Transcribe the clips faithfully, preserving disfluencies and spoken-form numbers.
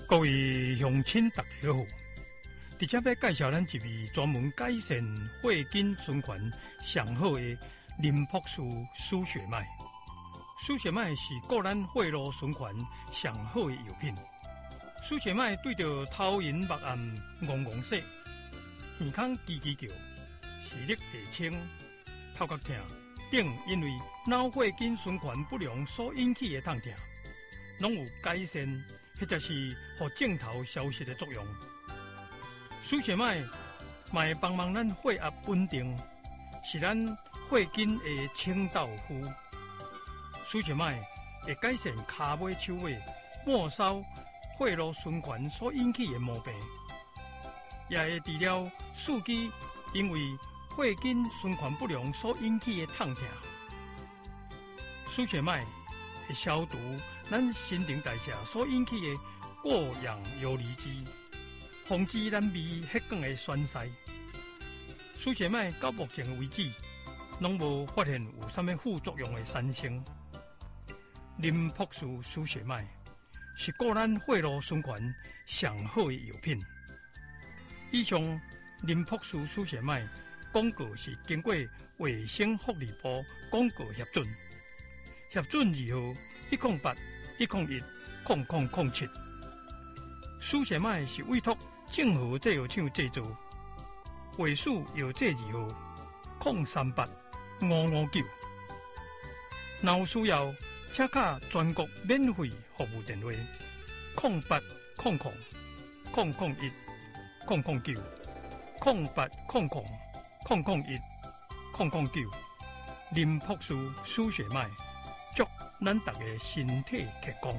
各位乡亲，大家好！伫这要介绍咱一味专门改善血筋循环上好的林朴素输血麦。输血麦是顾咱血路循环上好的药品。输血麦对着头晕目暗、戆戆说、耳孔叽叽叫、视力下清、头壳痛等，因为脑血筋循环不良所引起的痛痛，拢有改善或者是互症头消失的作用。输血麦嘛会帮忙咱血压稳定，是咱血筋的清道夫。输血麦会改善骹尾、手尾、末梢血路循环所引起的毛病，也会治疗四肢因为血筋循环不良所引起的痛痛。输血麦会消除咱新陈代谢所引起的过氧游离基，防止咱胃血管的栓塞。输血麦到目前为止，拢无发现有啥物副作用的产生。林朴素输血麦是顾咱血路循环上好的药品。以上林朴素输血麦广告是经过卫生福利部广告核准，核准字号一零八一零一零零零七。输血麦是委托正和制药厂制作，卫署药剂字号零三八五五九。若有需要，请卡全国免费服务电话零八零零零零一零零九零八零零零零一零零九。林朴素输血麦，祝咱大家身体健康。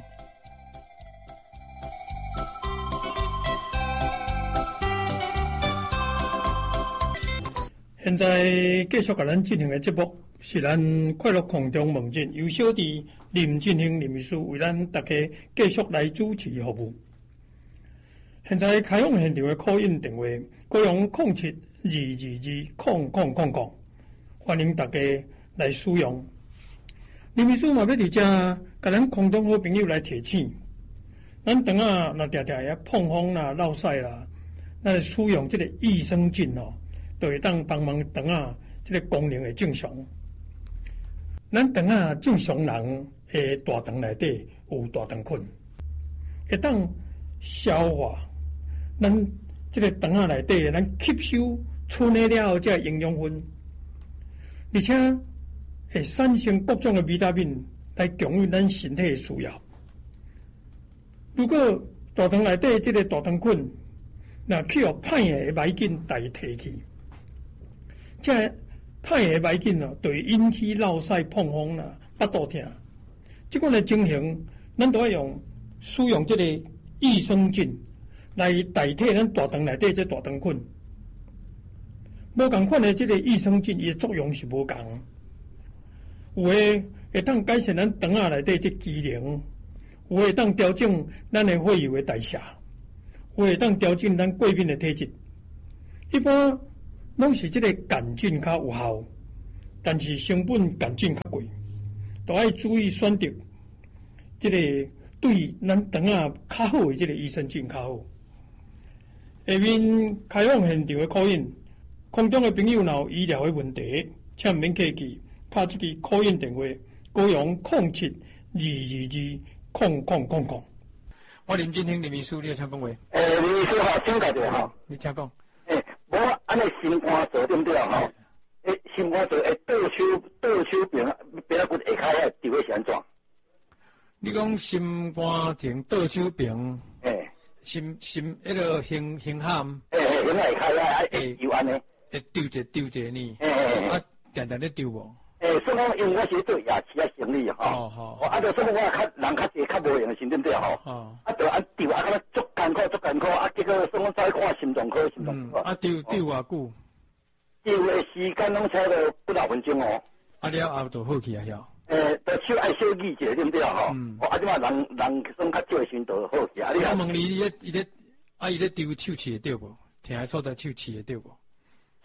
现在继续甲咱进行的节目是咱快乐空中门诊，由小弟林进行林秘书为咱大家继续来主持服务。现在开放现场的call in电话，各用零七二二二零零零零，欢迎大家来使用。林秘书嘛要伫遮甲咱空中好朋友来提醒，咱肠仔若常常遐碰风啦、落屎啦，咱来使用这个益生菌哦。就会当帮忙肠仔这个功能会正常。咱肠仔正常人的大肠内底有大肠菌，会当消化咱这个肠仔内底咱吸收剩的了后这营养分，而且会产生各种的维他命来供应咱身体的需要。如果大肠内底这个大肠菌那去互歹的霉菌代替去，这歹的霉菌哦，就会引起落屎、碰风啦、腹肚痛。这款的情形，咱都要用使用这个益生菌来代替咱大肠内底这大肠菌。无共款的这个益生菌，伊的作用是无共。有的会当改善咱肠仔内底这机能，有的会当调整咱的血油的代谢，有的会当调整咱过敏的体质。一般拢是这个杆菌较有效，但是成本杆菌较贵，都要注意选择这个对咱肠仔较好的这个益生菌较好。下面开放现场的call in，空中的朋友若有医疗的问题，请免客气，打这个call in电话，高用零七二二二零零零零。我林进兴林秘书，你有请讲话。 诶，林秘书好，请教者哈， 你请讲。 诶，无安尼心肝做对不对吼？诶，心肝做诶，倒手倒手边边仔骨下骹遐地位是安怎？ 你讲心肝停倒手病， 诶， 心心迄个胸胸喊， 诶诶，因为下骹遐诶有安尼， 会丢者丢者呢？ 诶诶啊，常常咧丢无？ 诶，所以讲因为我是做夜市啊生意吼， 哦好， 哦，啊，就说我较人较济较无用心对不对吼？ 哦， 啊，就啊丢啊，敢足艰苦足艰苦，啊，结果说我再看心脏科心脏科， 啊丢丢偌久？ 丢的时间拢差不多不到分钟哦。 啊了后就好去啊晓。 诶，就手爱小语一下对不对吼？ 嗯， 哦，啊，即嘛人人算较少的时阵就好去啊。 我问你，伊咧伊咧啊伊咧丢手气会对无？听的所在手气会对无？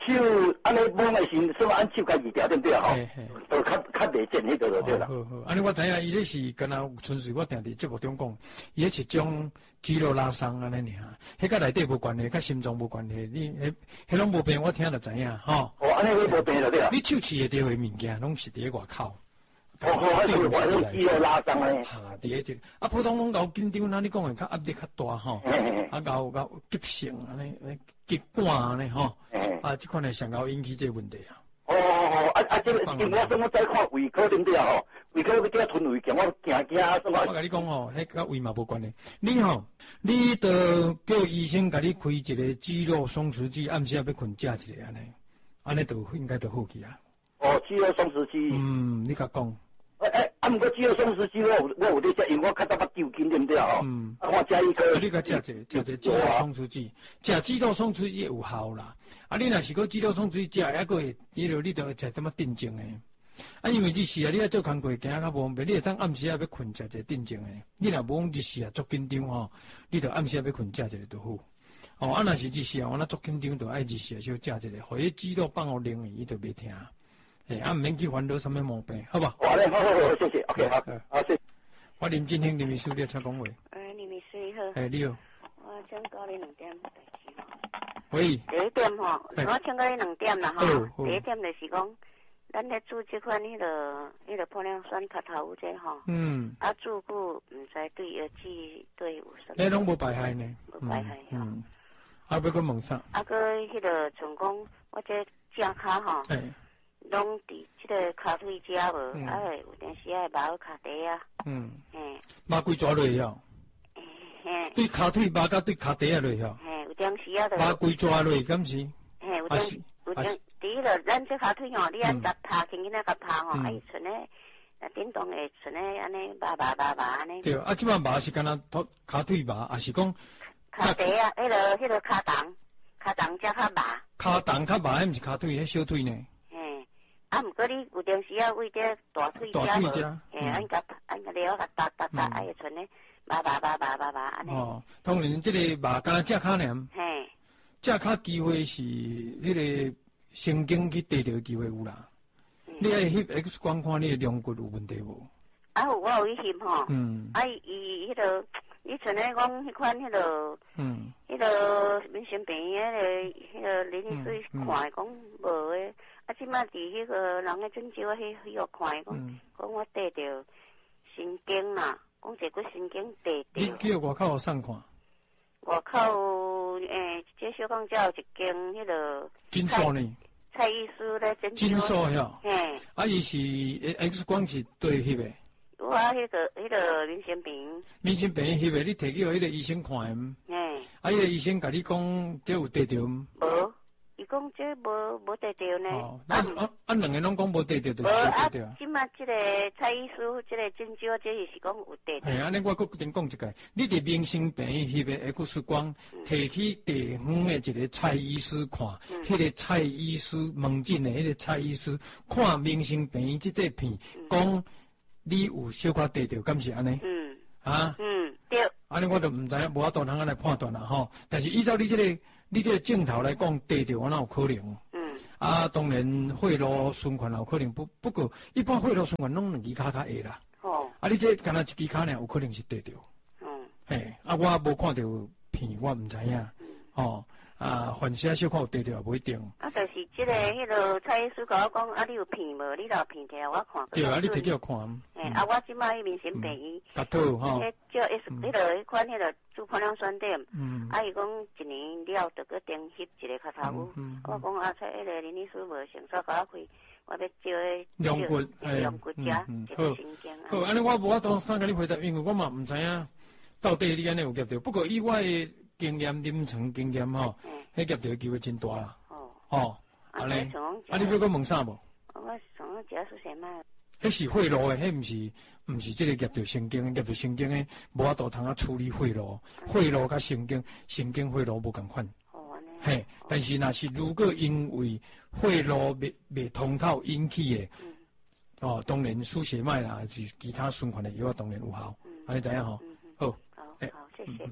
手安尼摸的时，什么按手家己调对不对吼？就较较袂正迄个就对啦。 好好，安尼我知影，伊这是敢若纯粹我定伫节目中讲，伊迄是种肌肉拉伤安尼尔，迄甲内底无关系，甲心脏无关系，你迄迄拢无病，我听就知影吼。 哦，安尼迄无病就对啦。 你手持的着的物件，拢是伫外口。 哦哦，迄是我迄肌肉拉伤咧。 哈，伫迄只啊，普通拢搞紧张，咱你讲的较压力较大吼，啊搞搞急性安尼，急肝安尼吼，啊，即款诶上搞引起这个问题啊。 哦哦，啊啊，这个因为我怎么再看胃口对不对吼？胃口要叫吞胃镜，我惊惊啊！ 我甲你讲吼，迄甲胃嘛无关系。你吼，你着叫医生甲你开一个肌肉松弛剂，暗时啊要困食一个安尼，安尼就应该就好去啊。 哦，肌肉松弛剂。 嗯，你甲讲。 诶诶，啊，毋过肌肉松弛剂我有我有咧食，因为我较早捌抽筋对不对吼？嗯。啊，我食一个。 你甲食者食者肌肉松弛剂，食肌肉松弛剂有效啦。啊，你若是个肌肉松弛剂食，还佫会，你着你着食点仔镇静诶。啊，因为日时啊，你啊做工课行较无方便，你会当暗时啊要困食一个镇静诶。你若无讲日时啊足紧张吼，你着暗时啊要困食一个就好。哦，啊，若是日时啊，我那足紧张，着爱日时啊少食一个，互伊肌肉放互灵伊就袂疼。诶，啊，毋免去烦恼什么毛病，好吧？ 好嘞，好好好，谢谢 ，OK， 好，好，谢。 我林振兴，林秘书，你请讲话。 诶，林秘书你好。 诶，你好。 我请教你两点代志吼。 喂。 第一点吼，我请教你两点啦吼。第一点就是讲，咱咧煮即款迄个迄个破尿酸卡头乌这吼。嗯。啊，煮久毋知对药剂对有啥？ 你拢无败害呢？ 无败害。 嗯。啊，要佮问啥？ 啊，佮迄个像讲，我这正骹吼。诶。拢伫即个骹腿食无，啊，有阵时爱麻骹底啊。嗯。嘿。 麻规抓落晓。嘿。对骹腿麻甲对骹底啊落晓。 嘿，有阵时啊，就。 麻规抓落，敢是？ 嘿，有阵有阵，伫迄个咱即骹腿吼，你按甲拍，轻轻咧甲拍吼，啊，伊剩咧，啊，叮当会剩咧安尼麻麻麻麻安尼。对， 啊，即摆麻是干那拖骹腿麻，还是讲？ 骹底啊，迄个迄个骹裆，骹裆才较麻。 骹裆较麻，迄毋是骹腿，迄小腿呢？ 啊，毋过你有阵时啊，为这大腿食，大腿食， 嘿，按甲按甲了甲搭搭搭，哎，剩咧麻麻麻麻麻麻安尼。哦， 当然，即个麻干只骹尔。 嘿。 只骹机会是迄个神经去跌着机会有啦。你爱翕 X 光看你的龙骨有问题无？ 啊，我有去翕吼。嗯。啊，伊迄个，伊像咧讲迄款迄个，嗯，迄个民生病院迄个迄个林医师看讲无诶。啊，即摆伫迄个人诶针灸啊，迄迄个看讲，讲我跌着神经啦，讲一骨神经跌着。 你叫外口有送看？ 外口诶，这小港才有一间迄个。 诊所呢？ 蔡医师咧针灸。 诊所遐。 嘿。啊， 伊是 X 光是对翕诶。 我迄个迄个民生病院。 民生病院翕诶，你摕去互迄个医生看诶。嘿。啊，迄个医生甲你讲，这有跌着毋？ 无。伊讲这无无得着呢， 啊啊啊！两个拢讲无得着，就是无得着。 即马即个蔡医师，即个针灸，这是讲有得着。 系安尼，我搁顶讲一个，你伫民生病院翕的 X 光，摕去地方的一个蔡医师看，迄个蔡医师门诊的迄个蔡医师看民生病院即块片，讲你有小可得着，敢是安尼？嗯。啊。嗯，对。安尼我就毋知影，无法度通安来判断啦吼。但是依照你即个。你这个镜头来讲，跌着我哪有可能？嗯。啊，当然血路循环有可能不不过，一般血路循环拢两支骹较下啦。哦。啊，你这干那一支骹呢，有可能是跌着。嗯。嘿，啊，我无看到片，我毋知影。哦。啊，反正小可有跌着也不一定。 啊，就是即个迄个蔡医师甲我讲，啊，你有片无？你若片摕来我看。 对啊，你摕去我看。 嘿，啊，我即摆迄民生病院。 甲套吼。 迄叫 S， 迄个迄款迄个注破量酸点。嗯。啊，伊讲一年了，着搁订翕一个脚头骨。嗯。我讲啊，蔡迄个林医师无想说甲我开，我要照迄。 两骨。 两骨遮，一个神经。 好，安尼我无法度三甲你回答，因为我嘛毋知影到底你安尼有夹着。不过以我的经验临床经验吼。迄夹着机会真大啦，哦，哦，安尼，啊，你要搁问啥无？ 我想要食出什么？ 迄是血路诶，迄毋是，毋是即个夹着神经，夹着神经诶，无法度通啊处理血路，血路甲神经，神经血路无共款。哦，安尼。嘿，但是若是如果因为血路袂袂通透引起诶，哦，当然输血脉啦，是其他循环诶药当然有效，安尼知影吼？好， 好，好，谢谢。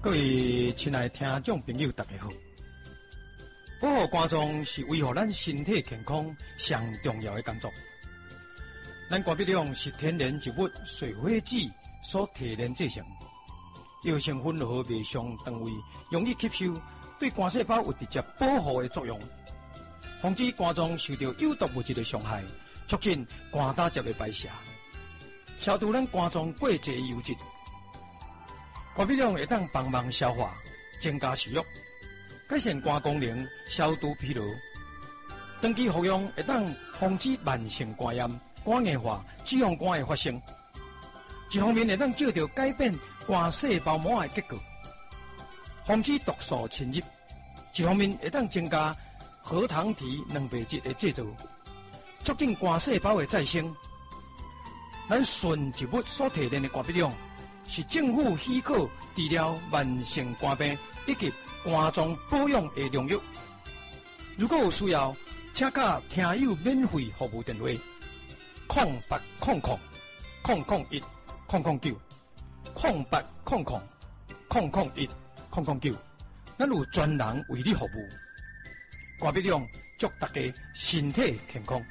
各位亲爱的听众朋友，大家好！保护肝脏是维护咱身体健康上重要的工作。咱肝鼻梁是天然植物水火子所提炼制成，药成分和微上单位容易吸收，对肝细胞有直接保护的作用，防止肝脏受到有毒物质的伤害，促进肝胆汁的排泄，消除咱肝脏过多的油脂。肝鼻梁会当帮忙消化，增加食欲，改善肝功能，消除疲劳。长期服用会当防止慢性肝炎、肝硬化、脂肪肝的发生。一方面会当照到改变肝细胞膜的结构，防止毒素侵入；一方面会当增加核糖体蛋白质的制造，促进肝细胞的再生。咱纯植物所提炼的肝鼻梁，是政府许可治疗慢性肝病以及肝脏保养的良药。如果有需要，请假听友免费服务电话：空八空空空空一空空九空八空空空空一空空九，咱有专人为你服务。肝鼻梁祝大家身体健康。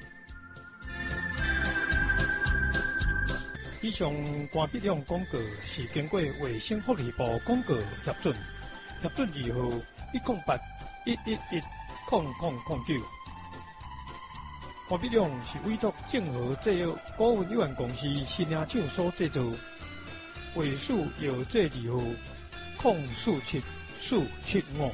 以上肝鼻梁广告是经过卫生福利部广告核准，核准二号一零八一一一空空空九。肝鼻梁是委托正和制药股份有限公司新亚厂所制造，尾数有这二号空四七四七五。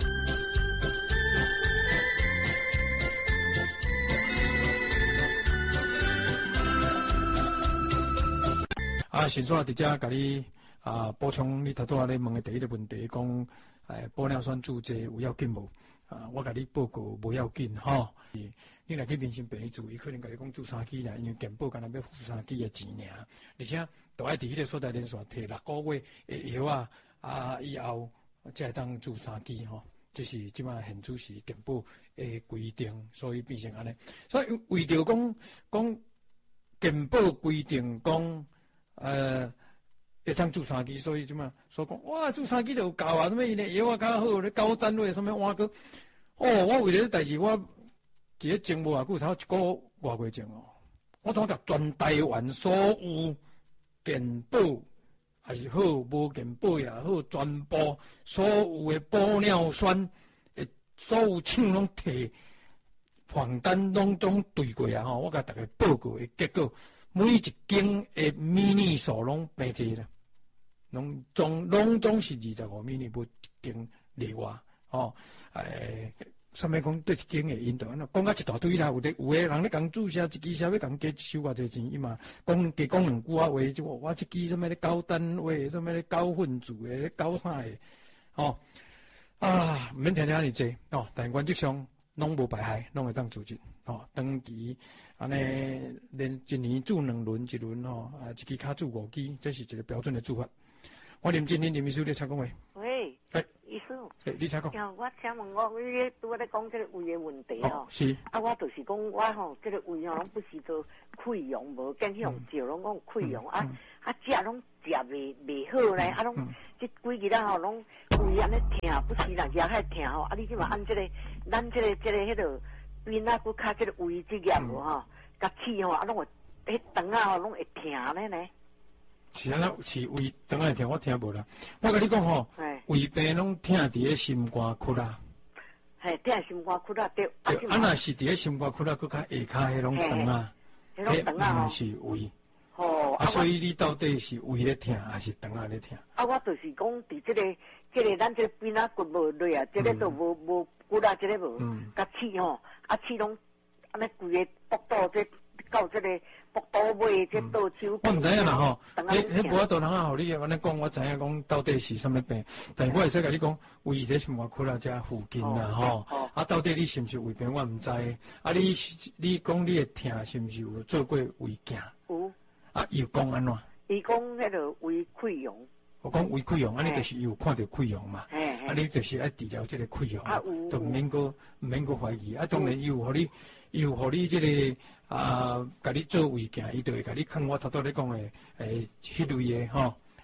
啊，先说伫遮甲你啊补充你头拄仔咧问的第一个问题，讲诶玻尿酸注射有要紧无？啊，我甲你报告无要紧吼。你若去民生病院住，伊可能甲你讲住三期啦，因为健保敢若要付三期的钱尔，而且都爱伫迄个所在连续摕六个月的药啊，啊以后才会当住三期吼。这是即摆现主是健保的规定，所以变成安尼。所以为着讲讲健保规定讲。呃，会当住三期，所以即嘛，所讲哇，住三期就有够啊！什么因的药啊较好，咧高单位什么换个哦，我为了这代志，我一个情无偌久，差一个外月前哦，我总甲全台湾所有健保还是好，无健保也好，全部所有的玻尿酸诶，所有厂拢摕房单拢总对过啊！吼，我甲大家报告的结果。每一间的迷你数拢平济啦，拢总拢总是二十五迷你不一间例外哦。诶，啥物讲对一间的引导，讲到一大堆啦，有的有的人咧讲注射一支射要讲加收偌济钱，伊嘛讲加讲两句啊话，即我我即支啥物咧高单位，啥物咧高分子的，咧高啥的，哦啊，毋免听听安尼济哦，但原则上拢无败害，拢会当组织哦，长期。安尼连一年住两轮，一轮吼，啊，一支卡住五支，这是一个标准的做法。我林经理，林秘书，你请讲话。 喂， 哎， 医生。 哎，你请讲。 呀，我请问我，你拄仔咧讲这个胃的问题吼。 是。 啊，我就是讲我吼，这个胃吼，拢不时都溃疡，无见迄种照拢讲溃疡啊，啊，食拢食袂袂好咧，啊，拢即几日啦吼，拢胃安尼疼，不时人食遐疼吼，啊，你即嘛按这个，咱这个这个迄个。边啊，佮较即个胃即个无吼，甲气吼，啊，拢会迄肠啊吼，拢会疼咧呢。 是安那，是胃肠会疼，我听无啦。我甲你讲吼，胃病拢疼伫个心肝窟啦。 嘿，疼心肝窟啦，对。 对，啊，若是伫个心肝窟啦，佮较下骹迄种肠啊，迄毋是胃。哦。啊，所以你到底是胃咧疼，还是肠啊咧疼？ 啊，我就是讲伫即个，即个咱即个边啊骨无落啊，即个都无无骨啊，即个无，甲气吼。啊，气拢安尼规个腹肚，这到这个腹肚尾，这倒手。 我毋知影啦吼，迄迄无法度通啊，互你安尼讲，我知影讲到底是啥物病，但是我会使甲你讲，胃伫心肝窟啦，遮附近啦吼。啊，到底你是毋是胃病，我毋知。啊，你你讲你的疼是毋是有做过胃镜？有。啊，伊有讲安怎？ 伊讲迄个胃溃疡。 我讲胃溃疡，安尼就是伊有看到溃疡嘛，啊，你就是爱治疗这个溃疡，都毋免个毋免个怀疑。啊，当然伊有互你，伊有互你这个啊，甲你做胃镜，伊就会甲你看我头拄咧讲的诶，迄类的吼，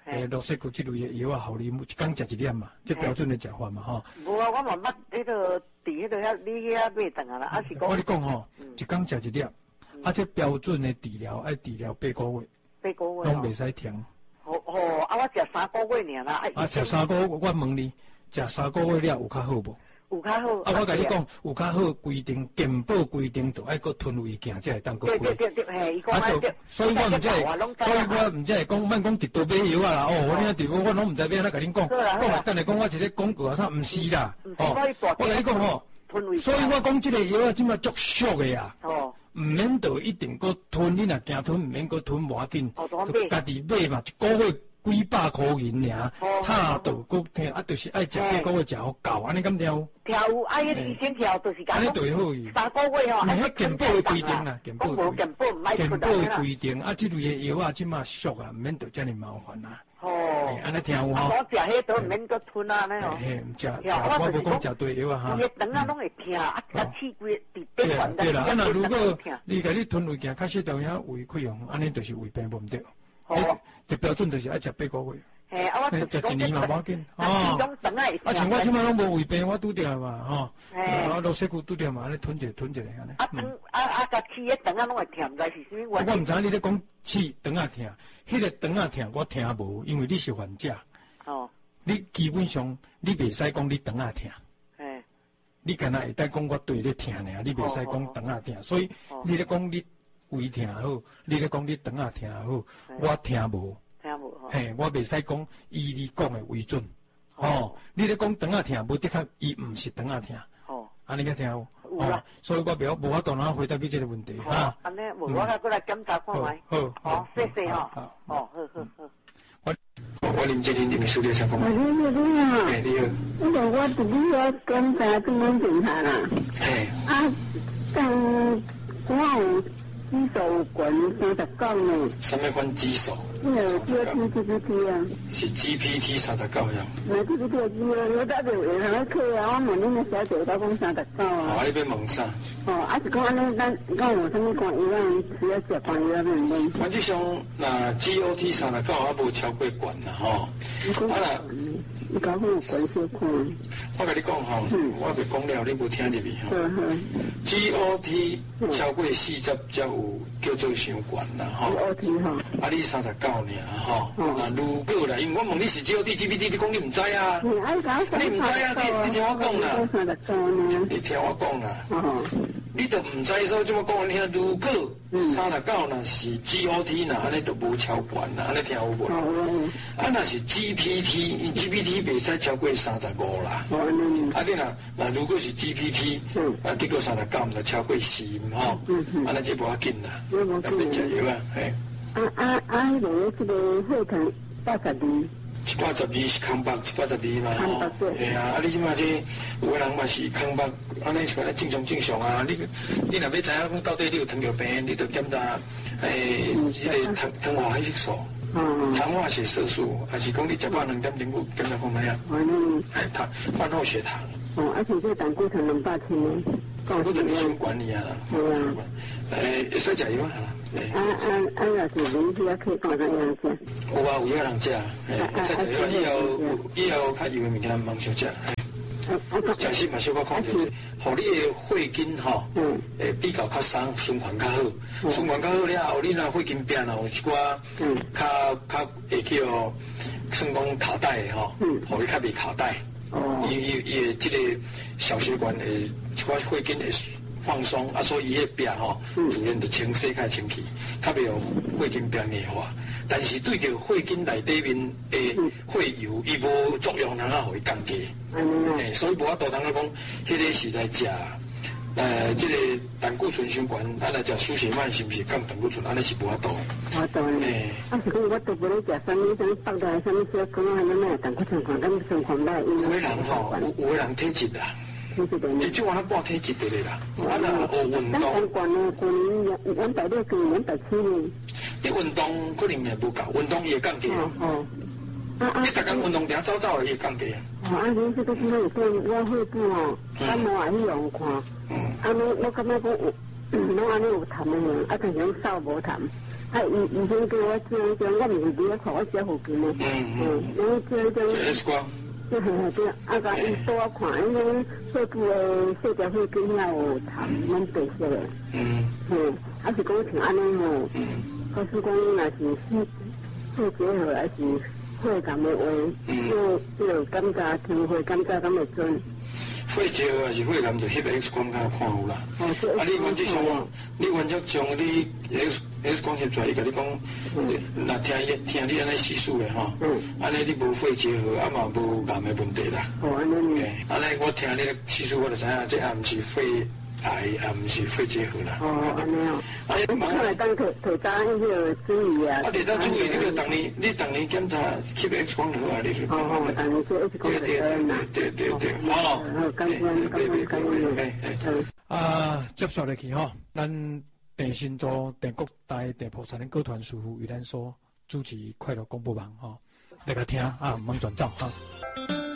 诶，罗西库这类的药啊，互你一天食一粒嘛，这标准的食法嘛，吼。 无啊，我嘛捌迄个伫迄个遐你遐买顿啊啦，啊是讲。 我你讲吼，一天食一粒，啊，这标准的治疗爱治疗八个月。 八个月。 拢袂使停。 哦哦，啊，我食三个月尔啦。 啊，食三个月，我问你，食三个月了有较好无？ 有较好。 啊，我甲你讲，有较好规定，健保规定就爱个吞胃镜才会当个对对对对，嘿，伊讲啊就，所以我毋才会，所以我毋才会讲，莫讲直倒买药啊啦。哦，我听直我我拢毋知要安怎甲恁讲，讲啊，等下讲我一个广告啊啥，毋是啦。哦，我甲你讲吼，所以我讲即个药啊，即马足俗的啊。哦。毋免着一定个吞，你若惊吞，毋免个吞无要紧，就家己买嘛，一个月几百块银尔，他着个听啊，就是爱食八个月食好够，安尼敢调？ 调有啊，迄个医生调就是讲。安尼对好伊。 三个月吼， 啊，迄健保的规定啦，健保的健保唔爱健保的规定，啊，即类的药啊，即马俗啊，毋免着遮尔麻烦啦。哦。安尼听有吼？ 我食迄都唔免个吞啊，安尼吼。 嘿，唔食，我无讲食对药啊哈。 伊肠啊拢会痛，啊，啊气规伫对啦对啦，啊那如果你家己吞胃镜，确实就影胃溃疡，安尼就是胃病无毋对。哦。这标准就是爱食八个月。 嘿，啊我食一年嘛无要紧。哦。啊，像我即摆拢无胃病，我拄着嘛吼。嘿。啊，罗西库拄着嘛，安尼吞者吞者咧安尼。 啊，肠啊啊，甲气迄肠啊拢会痛，毋知是啥物原因。 我毋知你咧讲气肠啊痛，迄个肠啊痛我听无，因为你是患者。哦。你基本上你袂使讲你肠啊痛。嘿。你干那会当讲我对咧痛尔，你袂使讲肠啊痛，所以你咧讲你胃痛好，你咧讲你肠啊痛好，我听无。 听无吼。 嘿，我袂使讲以你讲的为准。哦。你咧讲肠啊痛，无的确伊毋是肠啊痛。哦。安尼个听有？有啦。所以我袂无法度哪回答你这个问题哈。 安尼，无我来过来检查看卖。好。好，谢谢吼。好。好好好。 我我林志玲，你们书记想讲吗？ 你好，你好。 哎，你好。 那个我自己要检查中央检查啦。 哎。 啊，但我有肌手管三十九呢。 什么款肌手？ 那个 G P T G P T 啊。 是 G P T 三十九呀。 那 G P T 啊，我打着下行个课啊，我问恁个小姐，甲讲三十九啊。 哦，你要问啥？ 哦，啊是讲安尼，咱讲有啥物肝药啊，需要食肝药啊，免免。 原则上，那 G O T 三十九还无超过管啦，吼。啊那，你讲好有关系看。 我甲你讲吼，我袂讲了，你无听入去吼。G O T 超过四十才有叫做伤管啦，吼。G O T 吼。啊，你三十九尔，吼。那如果啦，因为我问你是 G O T、G P T， 你讲你唔知啊？你唔知啊？你你听我讲啦。你听我讲啦。你都唔知，所以即我讲你听，如果三十九呢是 G O T 呢，安尼就无超管啦，安尼听有无？啊，那是 G P T，G P T 袂使超过三十五啦。啊，你若那如果是 G P T， 啊，结果三十九就超过四吼，安尼就无要紧啦，特别食药啊，嘿。 啊啊啊！迄个即个血糖八十二。 一百十二是空白，一百十二嘛吼。嘿啊，啊你即马这有个人嘛是空白，安尼是安尼正常正常啊。你你若要知影讲到底你有糖尿病，你着检查诶，迄个糖糖化血色素、糖化血色素，还是讲你食饱两点钟有检查看卖啊？哎，糖饭后血糖。 哦，而且这胆固醇两百千呢。 胆固醇先管理啊啦。对啊。诶，会使食药啊啦。 啊啊啊！若是你去啊，可以讲怎样食？ 有啊，有遐人食，诶，会使食药。以后以后较油的物件茫少食。食食嘛，小可控制者，互你的血筋吼，诶，比较较松，循环较好。循环较好了后，你若血筋变啊，有一寡较较会叫算讲卡带的吼，互你较袂卡带。伊伊伊的即个小血管诶，一寡血筋会放松啊，所以伊迄壁吼，自然就清洗较清气，较袂有血筋变硬化。但是对着血筋内底面诶血油，伊无作用，通啊互伊降低。诶，所以无法度通啊讲，迄个是来食，呃，即个胆固醇相关，啊来食输血麦是毋是降胆固醇？安尼是无法度。无法度诶。啊，是讲我都无咧食啥物，啥物放在啥物小讲啊，安尼胆固醇看，敢算看歹。有个人吼，有有个人体质啊。一种安尼半体质的咧啦，啊那学运动。咱管呢，管两百六跟两百七呢。你运动可能也无够，运动也降低。哦。啊啊！你逐工运动定走走的也降低啊。哦，啊，你这个现在有对我肺部哦，感冒也去用看。嗯。啊，我我感觉讲有拢安尼有痰的，啊，但是拢扫无痰。啊，医医生叫我做迄种，我毋是伫咧看我家附近的，嗯嗯，拢做迄种。X 光。对对，啊，甲伊带我看，迄种肺部的细条血管遐有痰，拢白色的。嗯。嗯，啊是讲像安尼吼，嗯，告诉讲若是肺肺结核还是肺癌的话，就就感觉听会感觉敢会准。 肺结核还是肺癌，就翕 X 光较看有啦。哦，啊，你原则上，你原则上你 X X 光翕出来，伊甲你讲，若听伊听你安尼叙述的吼，安尼你无肺结核，啊嘛无癌的问题啦。哦，安尼。安尼我听你的叙述，我就知影这也毋是肺癌，也毋是肺结核啦。 哦，安尼哦。啊，你看来当头头早迄个注意啊。 啊，头早注意，你个当年你当年检查翕 X 光就好啊，你是。 哦哦，当年做 X 光就对啦。 对对对，哦。 好，感谢感谢感谢。 啊，接下来去吼，咱电信组电国台电菩萨的歌团师傅为咱所主持快乐广播网吼，大家听啊，唔通转走哈。